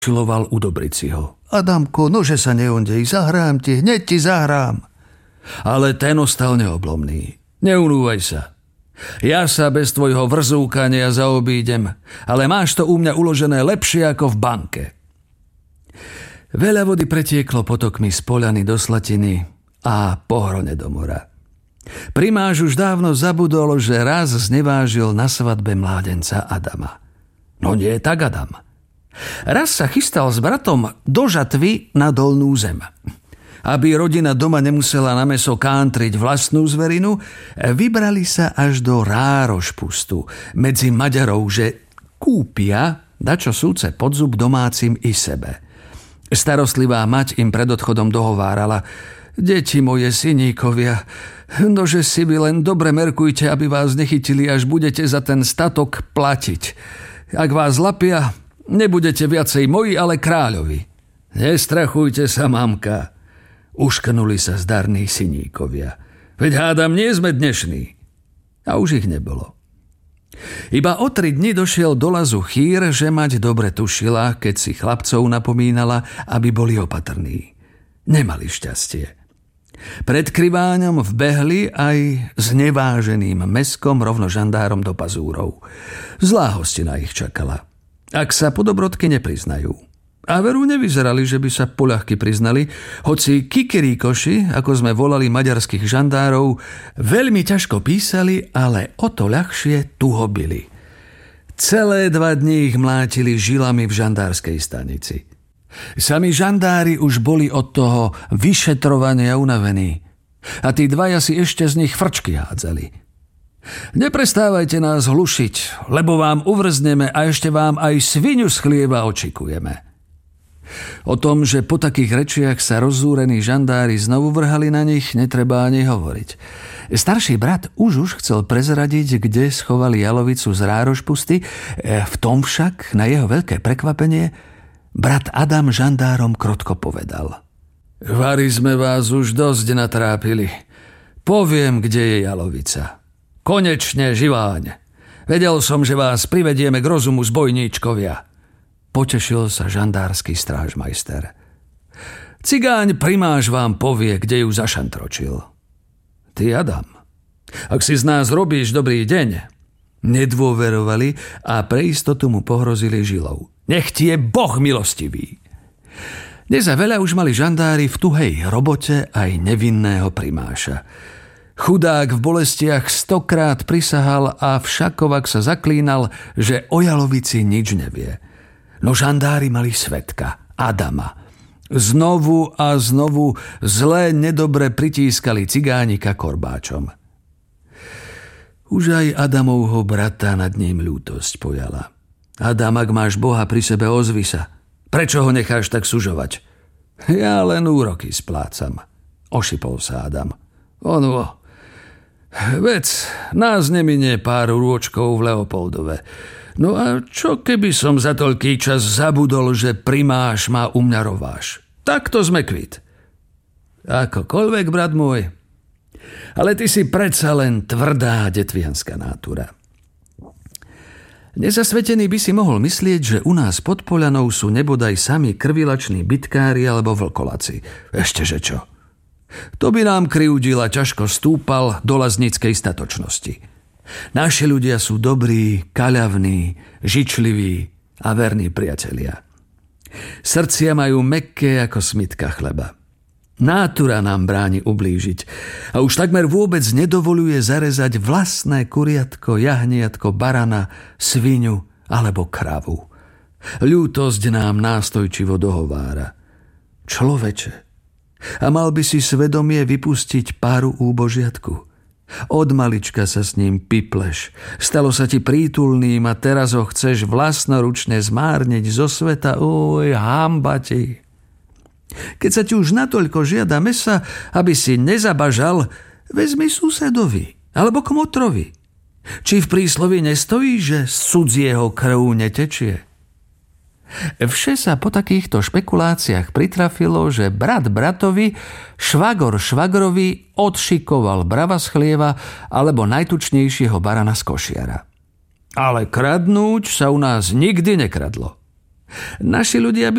čiloval udobriť si ho. Adamko, nože sa neondej, zahrám ti, hneď ti zahrám. Ale ten ostal neoblomný. Neunúvaj sa. Ja sa bez tvojho vrzúkania zaobídem, ale máš to u mňa uložené lepšie ako v banke. Veľa vody pretieklo potokmi z poľany do Slatiny a po Hrone do mora. Primáš už dávno zabudol, že raz znevážil na svadbe mládenca Adama. No nie tak Adam. Raz sa chystal s bratom do žatvy na dolnú zem. Aby rodina doma nemusela na mäso kántriť vlastnú zverinu, vybrali sa až do Rárošpustu medzi Maďarov, že kúpia dačo súce pod zub domácim i sebe. Starostlivá mať im pred odchodom dohovárala: deti moje, syníkovia, nože si vy len dobre merkujte, aby vás nechytili, až budete za ten statok platiť. Ak vás lapia, nebudete viacej moji, ale kráľovi. Nestrachujte sa, mamka. Ušknuli sa zdarní syníkovia. Veď hádam, nie sme dnešní. A už ich nebolo. Iba o 3 dni došiel do Lazu Chýr, že mať dobre tušila, keď si chlapcov napomínala, aby boli opatrní. Nemali šťastie. Pred Kriváňom vbehli aj s neváženým meskom rovno žandárom do pazúrov. Zlá hostina ich čakala, ak sa po dobrodke nepriznajú. A veru nevyzerali, že by sa poľahky priznali, hoci kikiríkoši, ako sme volali maďarských žandárov, veľmi ťažko písali, ale o to ľahšie tuhobili. Celé 2 dní ich mlátili žilami v žandárskej stanici. Sami žandári už boli od toho vyšetrovania unavení. A tí dvaja si ešte z nich frčky hádzali. Neprestávajte nás hlušiť, lebo vám uvrzneme a ešte vám aj svinu z chlieba očikujeme. O tom, že po takých rečiach sa rozzúrení žandári znovu vrhali na nich, netreba ani hovoriť. Starší brat už chcel prezradiť, kde schovali jalovicu z Rárošpusty, v tom však, na jeho veľké prekvapenie, brat Adam žandárom krotko povedal: Vari sme vás už dosť natrápili. Poviem, kde je jalovica. Konečne, živáň. Vedel som, že vás privedieme k rozumu, zbojníčkovia. Potešil sa žandársky strážmajster. Cigáň primáš vám povie, kde ju zašantročil. Ty, Adam, ak si z nás robíš dobrý deň. Nedôverovali a pre istotu mu pohrozili žilou. Nech ti je Boh milostivý. Neza veľa už mali žandári v tuhej robote aj nevinného primáša. Chudák v bolestiach 100-krát prisahal a všakovak sa zaklínal, že o jalovici nič nevie. No žandári mali svedka, Adama. Znovu a znovu zle nedobre pritískali cigánika korbáčom. Už aj Adamovho brata nad ním ľútosť pojala. Adam, ak máš Boha pri sebe, ozvi sa. Prečo ho necháš tak sužovať? Ja len úroky splácam. Ošipol sa Adam. Ono, vec, nás neminie pár rôčkov v Leopoldove. No a čo keby som za toľký čas zabudol, že primáš má u mňa rováš? Tak to sme kvit. Akokoľvek, brat môj. Ale ty si predsa len tvrdá detvianská nátura. Nezasvetený by si mohol myslieť, že u nás pod Poľanou sú nebodaj sami krvilační bitkári alebo vlkolaci. Ešteže čo? To by nám kryjúdil a ťažko stúpal do laznickej statočnosti. Naši ľudia sú dobrí, kaľavní, žičliví a verní priatelia. Srdcia majú mäkké ako smitka chleba. Nátura nám bráni ublížiť a už takmer vôbec nedovoluje zarezať vlastné kuriatko, jahniatko, barana, sviňu alebo kravu. Ľútosť nám nástojčivo dohovára. Človeče, a mal by si svedomie vypustiť páru úbožiatku. Od malička sa s ním pipleš. Stalo sa ti prítulným a teraz ho chceš vlastnoručne zmárniť zo sveta. Oj, hanba ti. Keď sa ti už natoľko žiada mesa, aby si nezabažal, vezmi susedovi alebo kmotrovi. Či v príslovi nestojí, že z cudzieho krv netečie? Vše sa po takýchto špekuláciách pritrafilo, že brat bratovi, švagor švagrovi odšikoval brava z chlieva alebo najtučnejšieho barana z košiara. Ale kradnúť sa u nás nikdy nekradlo. Naši ľudia by